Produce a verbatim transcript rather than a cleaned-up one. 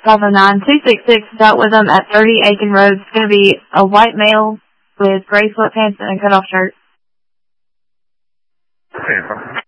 five oh nine two six six is out with them at thirty Aiken Road. It's going to be a white male with gray sweatpants and a cutoff shirt. Okay,